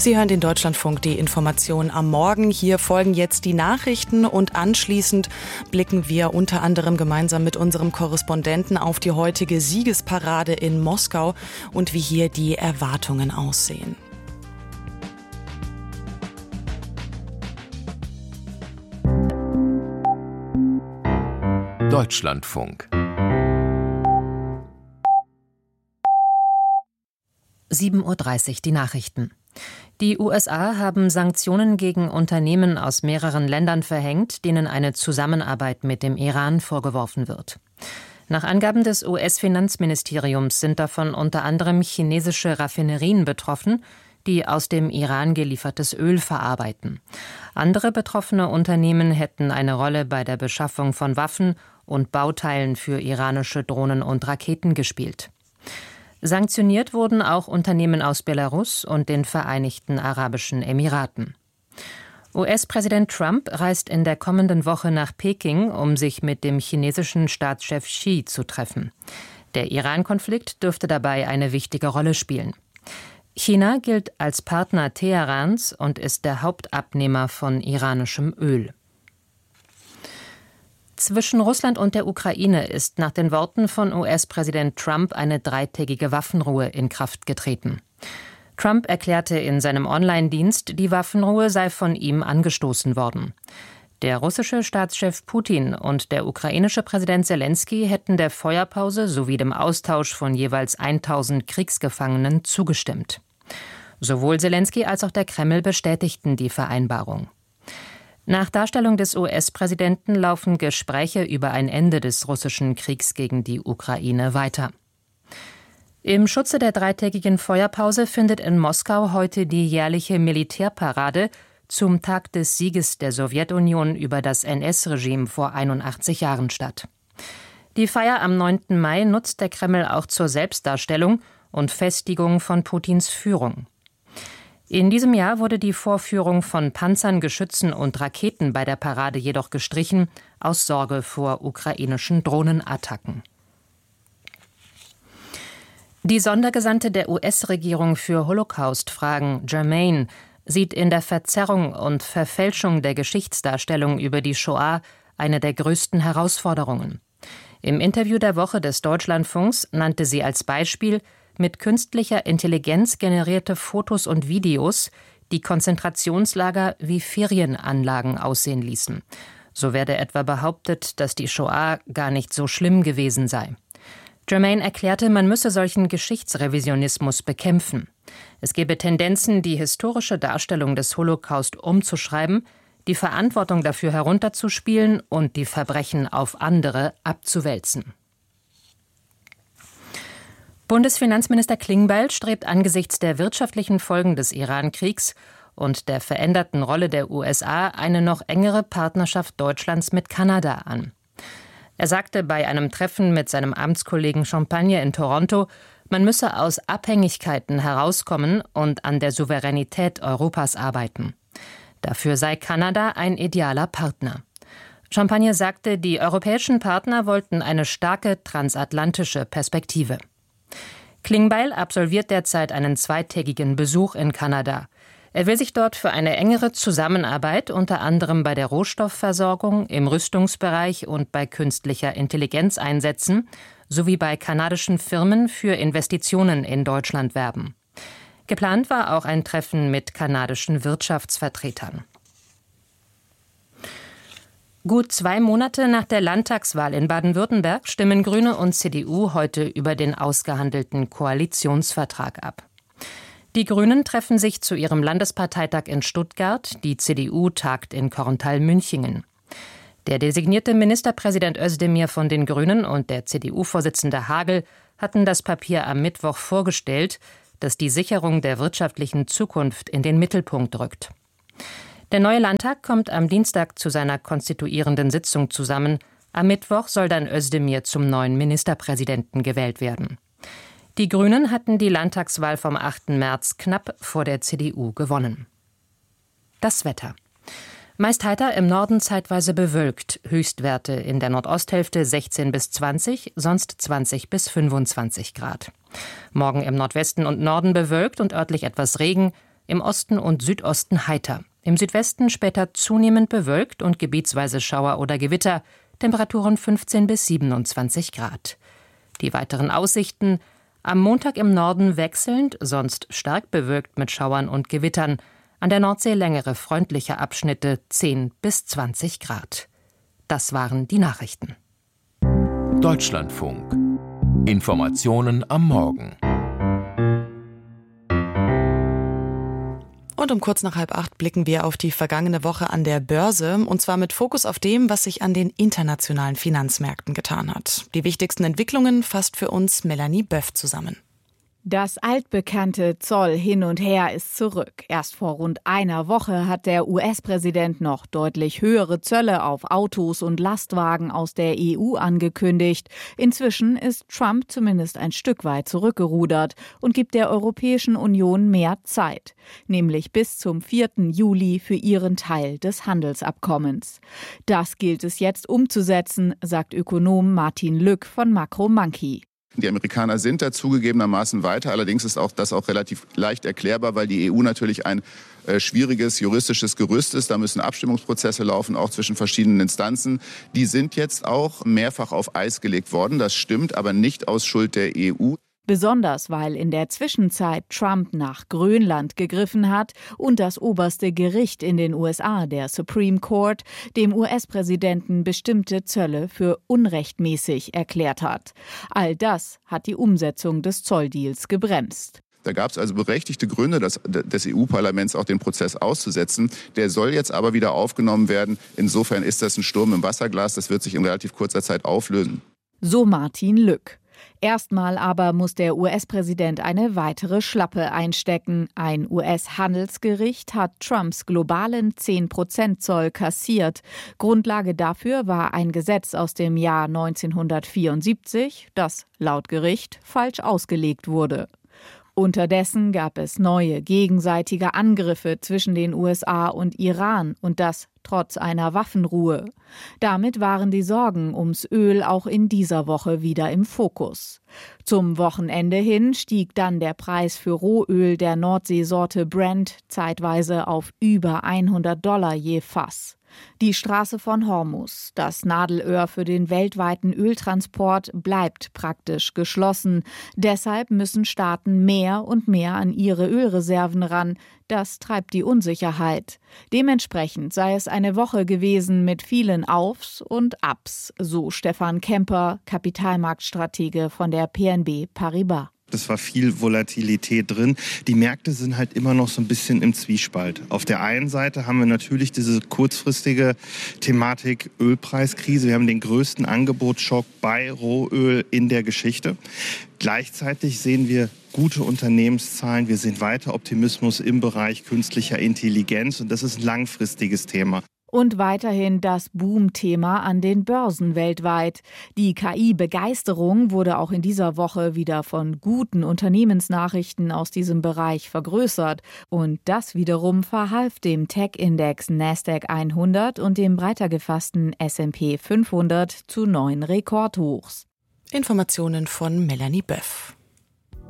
Sie hören den Deutschlandfunk, die Information am Morgen. Hier folgen jetzt die Nachrichten und anschließend blicken wir unter anderem gemeinsam mit unserem Korrespondenten auf die heutige Siegesparade in Moskau und wie hier die Erwartungen aussehen. Deutschlandfunk. 7:30 Uhr die Nachrichten. Die USA haben Sanktionen gegen Unternehmen aus mehreren Ländern verhängt, denen eine Zusammenarbeit mit dem Iran vorgeworfen wird. Nach Angaben des US-Finanzministeriums sind davon unter anderem chinesische Raffinerien betroffen, die aus dem Iran geliefertes Öl verarbeiten. Andere betroffene Unternehmen hätten eine Rolle bei der Beschaffung von Waffen und Bauteilen für iranische Drohnen und Raketen gespielt. Sanktioniert wurden auch Unternehmen aus Belarus und den Vereinigten Arabischen Emiraten. US-Präsident Trump reist in der kommenden Woche nach Peking, um sich mit dem chinesischen Staatschef Xi zu treffen. Der Iran-Konflikt dürfte dabei eine wichtige Rolle spielen. China gilt als Partner Teherans und ist der Hauptabnehmer von iranischem Öl. Zwischen Russland und der Ukraine ist nach den Worten von US-Präsident Trump eine 3-tägige Waffenruhe in Kraft getreten. Trump erklärte in seinem Online-Dienst, die Waffenruhe sei von ihm angestoßen worden. Der russische Staatschef Putin und der ukrainische Präsident Selenskyj hätten der Feuerpause sowie dem Austausch von jeweils 1000 Kriegsgefangenen zugestimmt. Sowohl Selenskyj als auch der Kreml bestätigten die Vereinbarung. Nach Darstellung des US-Präsidenten laufen Gespräche über ein Ende des russischen Kriegs gegen die Ukraine weiter. Im Schutze der 3-tägigen Feuerpause findet in Moskau heute die jährliche Militärparade zum Tag des Sieges der Sowjetunion über das NS-Regime vor 81 Jahren statt. Die Feier am 9. Mai nutzt der Kreml auch zur Selbstdarstellung und Festigung von Putins Führung. In diesem Jahr wurde die Vorführung von Panzern, Geschützen und Raketen bei der Parade jedoch gestrichen, aus Sorge vor ukrainischen Drohnenattacken. Die Sondergesandte der US-Regierung für Holocaust-Fragen, Germain, sieht in der Verzerrung und Verfälschung der Geschichtsdarstellung über die Shoah eine der größten Herausforderungen. Im Interview der Woche des Deutschlandfunks nannte sie als Beispiel mit künstlicher Intelligenz generierte Fotos und Videos, die Konzentrationslager wie Ferienanlagen aussehen ließen. So werde etwa behauptet, dass die Shoah gar nicht so schlimm gewesen sei. Germain erklärte, man müsse solchen Geschichtsrevisionismus bekämpfen. Es gebe Tendenzen, die historische Darstellung des Holocaust umzuschreiben, die Verantwortung dafür herunterzuspielen und die Verbrechen auf andere abzuwälzen. Bundesfinanzminister Klingbeil strebt angesichts der wirtschaftlichen Folgen des Iran-Kriegs und der veränderten Rolle der USA eine noch engere Partnerschaft Deutschlands mit Kanada an. Er sagte bei einem Treffen mit seinem Amtskollegen Champagne in Toronto, man müsse aus Abhängigkeiten herauskommen und an der Souveränität Europas arbeiten. Dafür sei Kanada ein idealer Partner. Champagne sagte, die europäischen Partner wollten eine starke transatlantische Perspektive. Klingbeil absolviert derzeit einen 2-tägigen Besuch in Kanada. Er will sich dort für eine engere Zusammenarbeit unter anderem bei der Rohstoffversorgung, im Rüstungsbereich und bei künstlicher Intelligenz einsetzen, sowie bei kanadischen Firmen für Investitionen in Deutschland werben. Geplant war auch ein Treffen mit kanadischen Wirtschaftsvertretern. Gut 2 Monate nach der Landtagswahl in Baden-Württemberg stimmen Grüne und CDU heute über den ausgehandelten Koalitionsvertrag ab. Die Grünen treffen sich zu ihrem Landesparteitag in Stuttgart, die CDU tagt in Korntal-Münchingen. Der designierte Ministerpräsident Özdemir von den Grünen und der CDU-Vorsitzende Hagel hatten das Papier am Mittwoch vorgestellt, das die Sicherung der wirtschaftlichen Zukunft in den Mittelpunkt rückt. Der neue Landtag kommt am Dienstag zu seiner konstituierenden Sitzung zusammen. Am Mittwoch soll dann Özdemir zum neuen Ministerpräsidenten gewählt werden. Die Grünen hatten die Landtagswahl vom 8. März knapp vor der CDU gewonnen. Das Wetter. Meist heiter, im Norden zeitweise bewölkt. Höchstwerte in der Nordosthälfte 16 bis 20, sonst 20 bis 25 Grad. Morgen im Nordwesten und Norden bewölkt und örtlich etwas Regen. im Osten und Südosten heiter. Im Südwesten später zunehmend bewölkt und gebietsweise Schauer oder Gewitter, Temperaturen 15 bis 27 Grad. Die weiteren Aussichten: am Montag im Norden wechselnd, sonst stark bewölkt mit Schauern und Gewittern. An der Nordsee längere freundliche Abschnitte, 10 bis 20 Grad. Das waren die Nachrichten. Deutschlandfunk. Informationen am Morgen. Und um kurz nach 7:30 blicken wir auf die vergangene Woche an der Börse, und zwar mit Fokus auf dem, was sich an den internationalen Finanzmärkten getan hat. Die wichtigsten Entwicklungen fasst für uns Melanie Böff zusammen. Das altbekannte Zoll hin und her ist zurück. Erst vor rund einer Woche hat der US-Präsident noch deutlich höhere Zölle auf Autos und Lastwagen aus der EU angekündigt. Inzwischen ist Trump zumindest ein Stück weit zurückgerudert und gibt der Europäischen Union mehr Zeit, nämlich bis zum 4. Juli für ihren Teil des Handelsabkommens. Das gilt es jetzt umzusetzen, sagt Ökonom Martin Lück von Macro Monkey. Die Amerikaner sind da zugegebenermaßen weiter. Allerdings ist das auch relativ leicht erklärbar, weil die EU natürlich ein schwieriges juristisches Gerüst ist. Da müssen Abstimmungsprozesse laufen, auch zwischen verschiedenen Instanzen. Die sind jetzt auch mehrfach auf Eis gelegt worden. Das stimmt, aber nicht aus Schuld der EU. Besonders, weil in der Zwischenzeit Trump nach Grönland gegriffen hat und das oberste Gericht in den USA, der Supreme Court, dem US-Präsidenten bestimmte Zölle für unrechtmäßig erklärt hat. All das hat die Umsetzung des Zolldeals gebremst. Da gab es also berechtigte Gründe des EU-Parlaments, auch den Prozess auszusetzen. Der soll jetzt aber wieder aufgenommen werden. Insofern ist das ein Sturm im Wasserglas. Das wird sich in relativ kurzer Zeit auflösen. So Martin Lück. Erstmal aber muss der US-Präsident eine weitere Schlappe einstecken. Ein US-Handelsgericht hat Trumps globalen 10% Zoll kassiert. Grundlage dafür war ein Gesetz aus dem Jahr 1974, das laut Gericht falsch ausgelegt wurde. Unterdessen gab es neue gegenseitige Angriffe zwischen den USA und Iran, und das trotz einer Waffenruhe. Damit waren die Sorgen ums Öl auch in dieser Woche wieder im Fokus. Zum Wochenende hin stieg dann der Preis für Rohöl der Nordseesorte Brent zeitweise auf über $100 je Fass. Die Straße von Hormuz, das Nadelöhr für den weltweiten Öltransport, bleibt praktisch geschlossen. Deshalb müssen Staaten mehr und mehr an ihre Ölreserven ran. Das treibt die Unsicherheit. Dementsprechend sei es eine Woche gewesen mit vielen Aufs und Abs, so Stefan Kemper, Kapitalmarktstratege von der BNP Paribas. Es war viel Volatilität drin. Die Märkte sind halt immer noch so ein bisschen im Zwiespalt. Auf der einen Seite haben wir natürlich diese kurzfristige Thematik Ölpreiskrise. Wir haben den größten Angebotsschock bei Rohöl in der Geschichte. Gleichzeitig sehen wir gute Unternehmenszahlen. Wir sehen weiter Optimismus im Bereich künstlicher Intelligenz. Und das ist ein langfristiges Thema. Und weiterhin das Boom-Thema an den Börsen weltweit. Die KI-Begeisterung wurde auch in dieser Woche wieder von guten Unternehmensnachrichten aus diesem Bereich vergrößert. Und das wiederum verhalf dem Tech-Index Nasdaq 100 und dem breiter gefassten S&P 500 zu neuen Rekordhochs. Informationen von Melanie Böff.